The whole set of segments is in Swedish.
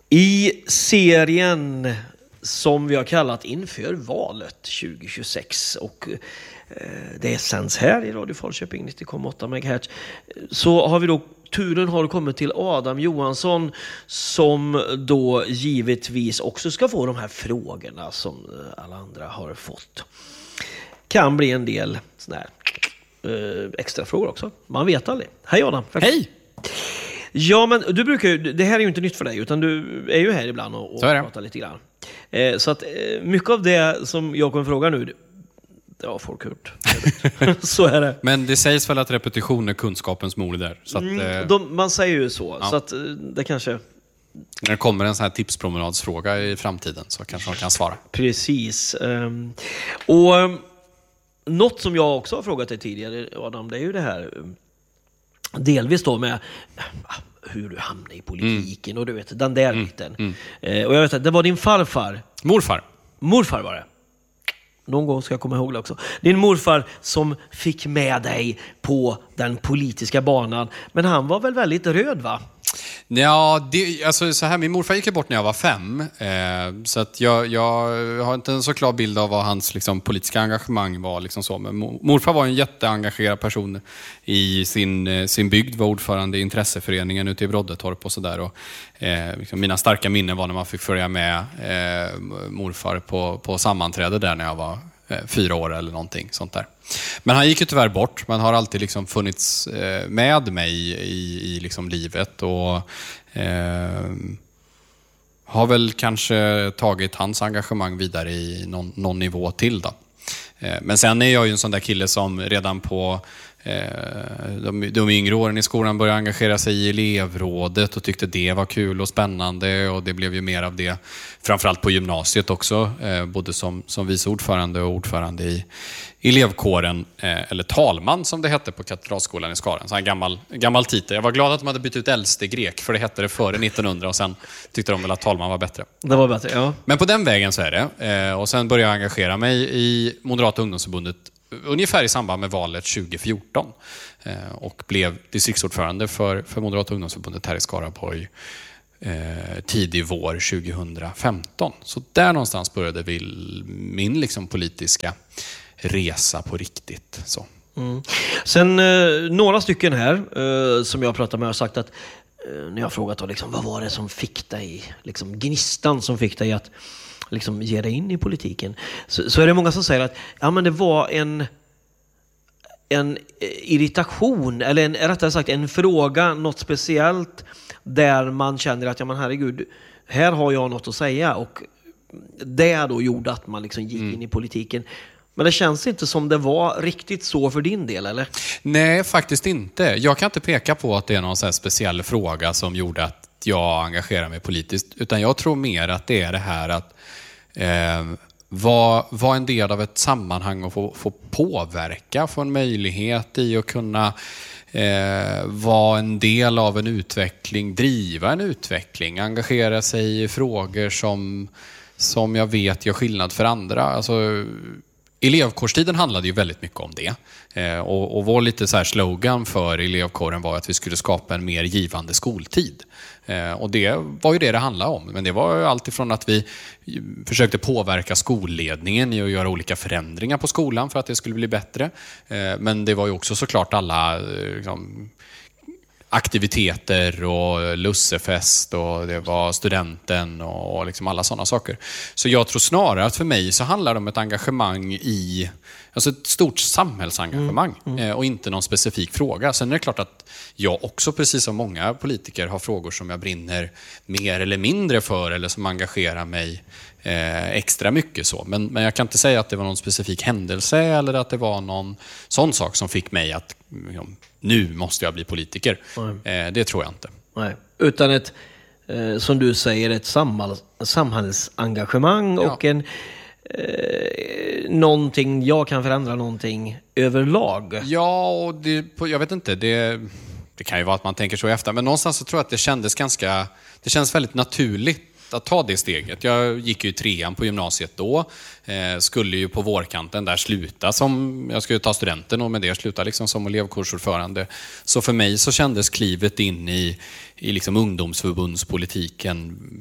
I serien som vi har kallat Inför valet 2026 och det sänds här i Radio Falköping 90,8 MHz, så har vi då turen har kommit till Adam Johansson som då givetvis också ska få de här frågorna som alla andra har fått. Kan bli en del såna här extra frågor också. Man vet aldrig. Hej Adam. Hej! Ja, men du brukar ju, det här är ju inte nytt för dig utan du är ju här ibland och pratar lite grann. Så att mycket av det som jag kommer fråga nu, det har folk hört. Så är det. Men det sägs väl att repetition är kunskapens mor där. Så att, man säger ju så. Ja. Så att det kanske... När det kommer en sån här tipspromenadsfråga i framtiden så kanske de kan svara. Precis. Och något som jag också har frågat dig tidigare, Adam, det är ju det här delvis då med hur du hamnar i politiken och du vet, den där biten. Och jag vet att det var din farfar. Morfar var det. Någon gång ska jag komma ihåg det också. Din morfar som fick med dig på den politiska banan. Men han var väl väldigt röd, va? Ja, alltså så här, min morfar gick bort när jag var 5. Så att jag har inte en så klar bild av vad hans liksom, politiska engagemang var. Liksom så. Men morfar var en jätteengagerad person i sin bygd. Var ordförande i intresseföreningen ute i Broddetorp och sådär. Liksom, mina starka minnen var när man fick följa med morfar på sammanträde där när jag var 4 år eller någonting sånt där. Men han gick ju tyvärr bort. Man har alltid liksom funnits med mig i liksom livet och har väl kanske tagit hans engagemang vidare i någon nivå till då. Men sen är jag ju en sån där kille som redan på de yngre åren i skolan började engagera sig i elevrådet och tyckte det var kul och spännande, och det blev ju mer av det framförallt på gymnasiet också, både som vice ordförande och ordförande i elevkåren, eller talman som det hette på Katedralskolan i Skara. Så en gammal titel. Jag var glad att de hade bytt ut äldste grek, för det hette det före 1900 och sen tyckte de väl att talman var bättre. Det var bättre, ja. Men på den vägen så är det. Och sen började jag engagera mig i Moderata ungdomsförbundet ungefär i samband med valet 2014 och blev distriktsordförande för Moderata ungdomsförbundet här i Skaraborg tidig vår 2015. Så där någonstans började min liksom politiska resa på riktigt. Så. Sen några stycken här som jag pratat med har sagt att när jag frågat då, liksom, vad var det som fick dig, liksom, gnistan som fick dig att liksom ge dig in i politiken, så är det många som säger att ja, men det var en irritation eller rättare sagt en fråga, något speciellt där man känner att ja, men herregud, här har jag något att säga, och det då gjorde att man liksom gick in i politiken. Men det känns inte som det var riktigt så för din del, eller? Nej, faktiskt inte. Jag kan inte peka på att det är någon så här speciell fråga som gjorde att jag engagerar mig politiskt, utan jag tror mer att det är det här att vara en del av ett sammanhang och få påverka, få en möjlighet i att kunna vara en del av en utveckling, driva en utveckling, engagera sig i frågor som jag vet gör skillnad för andra. Alltså, elevkårstiden handlade ju väldigt mycket om det. Och vår lite så här slogan för elevkåren var att vi skulle skapa en mer givande skoltid. Och det var ju det handlade om. Men det var ju allt ifrån att vi försökte påverka skolledningen i att göra olika förändringar på skolan för att det skulle bli bättre. Men det var ju också såklart alla liksom, aktiviteter och lussefest, och det var studenten och liksom alla sådana saker. Så jag tror snarare att för mig så handlar det om ett engagemang i, alltså ett stort samhällsengagemang och inte någon specifik fråga. Sen är det klart att jag också, precis som många politiker, har frågor som jag brinner mer eller mindre för eller som engagerar mig extra mycket så. Men jag kan inte säga att det var någon specifik händelse eller att det var någon sån sak som fick mig att nu måste jag bli politiker. Det tror jag inte. Nej. Utan ett, som du säger, ett samhällsengagemang och en någonting, jag kan förändra någonting överlag. Ja, och jag vet inte, det kan ju vara att man tänker så i efter, men någonstans så tror jag att det känns väldigt naturligt att ta det steget. Jag gick ju 3:an på gymnasiet då. Skulle ju på vårkanten där sluta som, jag skulle ta studenten och med det sluta liksom som elevkursordförande. Så för mig så kändes klivet in i liksom ungdomsförbundspolitiken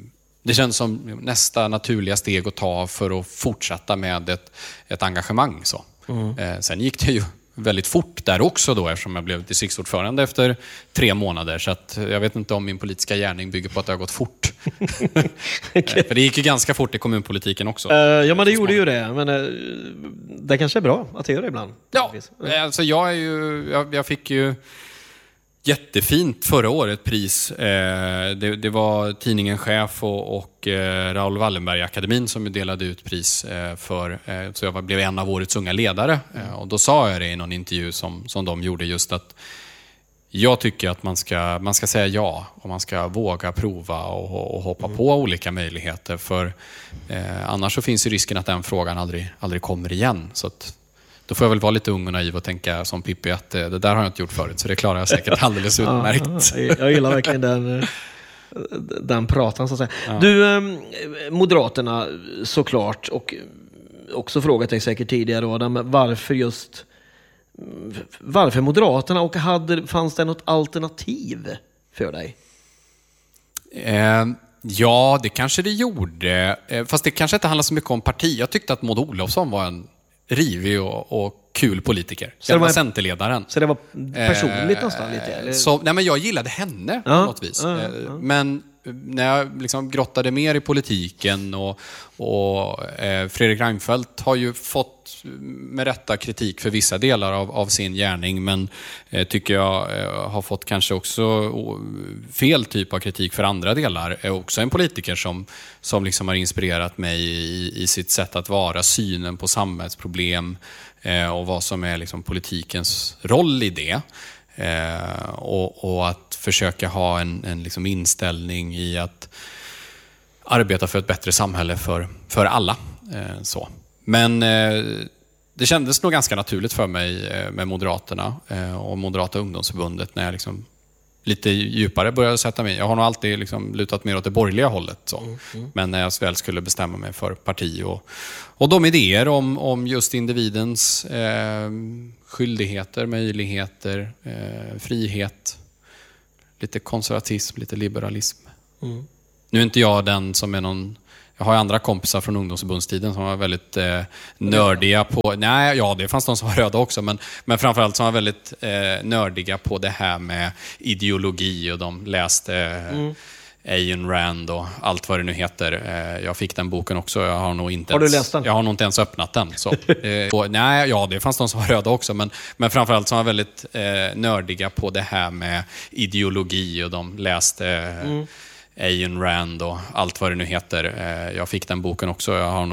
Det känns som nästa naturliga steg att ta för att fortsätta med ett engagemang. Så. Sen gick det ju väldigt fort där också då, eftersom jag blev distriktsordförande efter 3 månader. Så att jag vet inte om min politiska gärning bygger på att det har gått fort. Okay. För det gick ju ganska fort i kommunpolitiken också. Ja, men det gjorde ju det. Men det kanske är bra att det gör det ibland. Ja, alltså jag fick ju jättefint förra året pris. Det var tidningen Chef och Raoul Wallenberg-akademin som delade ut pris för. Så jag blev en av årets unga ledare. Och då sa jag det i någon intervju som de gjorde, just att jag tycker att man ska säga ja och man ska våga prova och hoppa på olika möjligheter. För annars så finns ju risken att den frågan aldrig kommer igen. Så att då får jag väl vara lite ung och naiv och tänka som Pippi att det där har jag inte gjort förut, så det klarar jag säkert alldeles utmärkt. Jag gillar verkligen den pratan så att säga. Ja. Du, Moderaterna såklart, och också frågat dig säkert tidigare Adam, varför Moderaterna, och fanns det något alternativ för dig? Ja, det kanske det gjorde. Fast det kanske inte handlar så mycket om parti. Jag tyckte att Maud Olofsson var en rivig och kul politiker. Så det var centerledaren. Så det var personligt nästan lite? Eller? Nej, men jag gillade henne på något vis. Men när jag liksom grottade mer i politiken och Fredrik Reinfeldt har ju fått med rätta kritik för vissa delar av sin gärning, men tycker jag har fått kanske också fel typ av kritik för andra delar. Är också en politiker som liksom har inspirerat mig i sitt sätt att vara, synen på samhällsproblem och vad som är liksom politikens roll i det. Och att försöka ha en liksom inställning i att arbeta för ett bättre samhälle för alla. Så. Men det kändes nog ganska naturligt för mig med Moderaterna och Moderata ungdomsförbundet när jag liksom lite djupare började sätta mig. Jag har nog alltid liksom lutat mer åt det borgerliga hållet. Så. Men när jag väl skulle bestämma mig för parti och de idéer om just individens skyldigheter, möjligheter, frihet, lite konservatism, lite liberalism. Nu är inte jag den som är någon... Jag har andra kompisar från ungdomsförbundstiden som var väldigt nördiga på... Nej, ja, det fanns de som var röda också, men framförallt som var väldigt nördiga på det här med ideologi, och de läste Ayn Rand och allt vad det nu heter. Jag fick den boken också. Jag har nog inte du läst den? Jag har nog inte ens öppnat den. Så. Nej, ja, det fanns de som var röda också, men framförallt som var väldigt nördiga på det här med ideologi, och de läste Ayn Rand och allt vad det nu heter. Jag fick den boken också. Jag har